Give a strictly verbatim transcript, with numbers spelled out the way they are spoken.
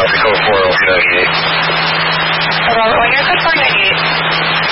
Code four oh four ninety-eight. Robert, one, you're code four ninety-eight.